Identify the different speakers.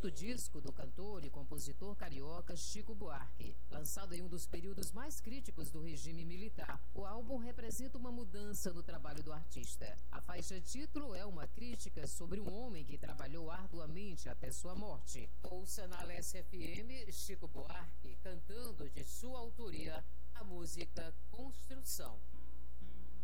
Speaker 1: quinto disco do cantor e compositor carioca Chico Buarque. Lançado em um dos períodos mais críticos do regime militar, o álbum representa uma mudança no trabalho do artista. A faixa título é uma crítica sobre um homem que trabalhou arduamente até sua morte. Ouça na Alessia FM Chico Buarque cantando de sua autoria a música Construção.